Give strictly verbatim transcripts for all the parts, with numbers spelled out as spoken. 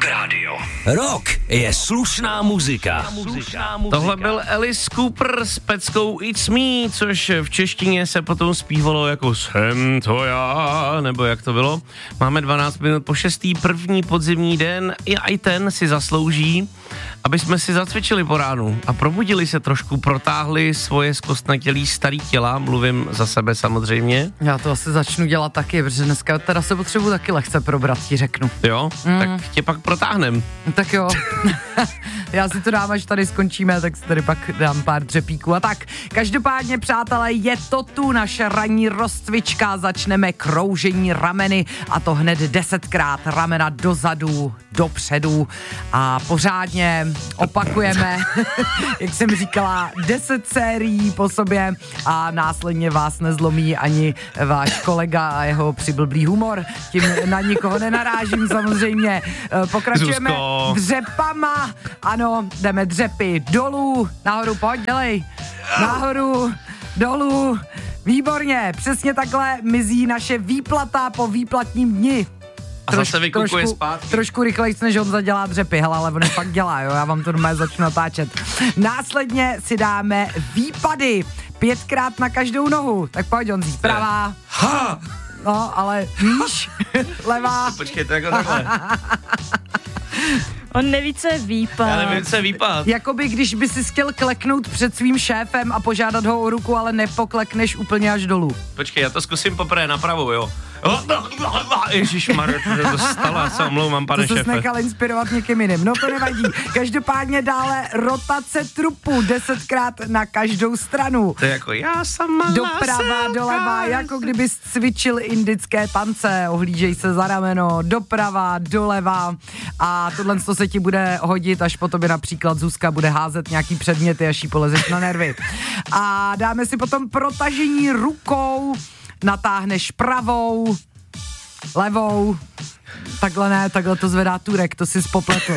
Rock Radio. Rock je slušná muzika. Slušná muzika. Tohle byl Alice Cooper s peckou It's Me, což v češtině se potom zpívalo jako Jsem to já, nebo jak to bylo. Máme dvanáct minut po šestý, první podzimní den, i i ten si zaslouží, aby jsme si zacvičili po ránu a probudili se trošku, protáhli svoje zkostnatělý starý těla, mluvím za sebe samozřejmě. Já to asi začnu dělat taky, protože dneska teda se potřebuji taky lehce probrat, ti řeknu. Jo? Mm. Tak tě pak protáhnem. Tak jo. Já si to dám, až tady skončíme, tak si tady pak dám pár dřepíků a tak. Každopádně, přátelé, je to tu naše ranní rozcvička, začneme kroužení rameny a to hned desetkrát, ramena dozadu, dopředu a pořádně opakujeme, jak jsem říkala, deset sérií po sobě a následně vás nezlomí ani váš kolega a jeho přiblblý humor. Tím na nikoho nenarážím samozřejmě. Pokračujeme Zuzko. dřepama. Ano, jdeme dřepy dolů, nahoru, pojď, dělej. Nahoru, dolů. Výborně, přesně takhle mizí naše výplata po výplatním dni. A zase vykukuje zpátky. Trošku rychleji, než on zadělá dřepy, hele, ale on je fakt dělá, jo, já vám to doma začnu natáčet. Následně si dáme výpady, pětkrát na každou nohu, tak pojď, Honzí, pravá. Ha! No, ale níž, levá. Počkej, to jako takhle. On neví, co je výpad. Já nevím, co je výpad. Jakoby když by si chtěl kleknout před svým šéfem a požádat ho o ruku, ale nepoklekneš úplně až dolů. Počkej, já to zkusím poprvé napravo, jo. Ježišmarja, to to stalo, já se omlouvám, pane to šéfe. To se nechal inspirovat někým jiným, no to nevadí. Každopádně dále rotace trupu, desetkrát na každou stranu. To je jako já sama Doprava, doleva, jako kdyby cvičil indické tance, ohlížej se za rameno, doprava, doleva a tohle to se ti bude hodit, až po tobě například Zuzka bude házet nějaký předměty, až jí polezeš na nervy. A dáme si potom protažení rukou, natáhneš pravou, levou, takhle ne, takhle to zvedá Turek, to si spopletl.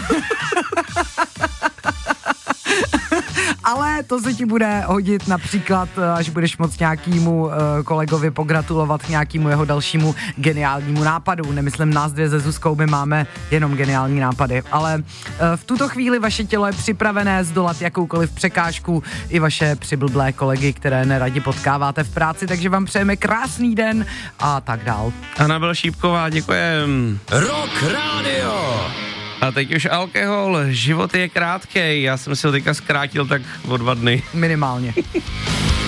Ale to se ti bude hodit například, až budeš moct nějakýmu uh, kolegovi pogratulovat k nějakému jeho dalšímu geniálnímu nápadu. Nemyslím nás dvě se Zuzkou, my máme jenom geniální nápady, ale uh, v tuto chvíli vaše tělo je připravené zdolat jakoukoliv překážku i vaše přiblblé kolegy, které neradi potkáváte v práci, takže vám přejeme krásný den a tak dál. Anabel Šípková, děkujem. Rock Radio. A teď už alkohol, život je krátkej, já jsem si ho teďka zkrátil tak o dva dny. Minimálně.